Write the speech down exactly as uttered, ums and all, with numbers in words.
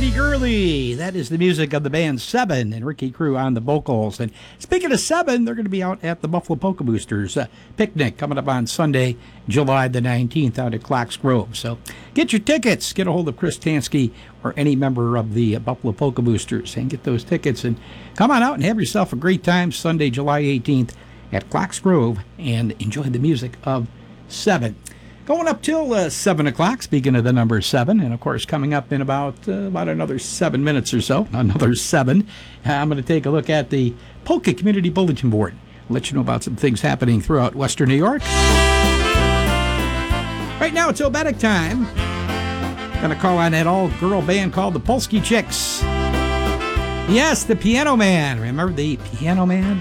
Pretty Girly. That is the music of the band Seven and Ricky Crew on the vocals. And speaking of Seven, they're going to be out at the Buffalo Polka Boosters uh, picnic coming up on Sunday, July the nineteenth out at Clarks Grove. So get your tickets. Get a hold of Chris Tansky or any member of the uh, Buffalo Polka Boosters and get those tickets. And come on out and have yourself a great time Sunday, July eighteenth at Clarks Grove and enjoy the music of Seven. Going up till uh, seven o'clock, speaking of the number seven, and of course coming up in about uh, about another seven minutes or so, another seven, uh, I'm going to take a look at the Polka Community Bulletin Board. I'll let you know about some things happening throughout Western New York. Right now it's Obedic time. Going to call on that all-girl band called the Polsky Chicks. Yes, the Piano Man. Remember the Piano Man?